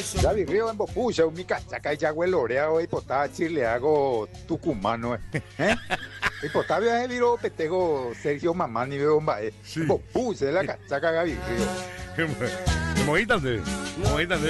Gaby Río en Bopucha, un micachaca y yagüelorea hoy potá chile hago tucumano, y potá vio viro petego Sergio Mamani veo Sí. Bopucha la cachaca Gaby Río. Mojita,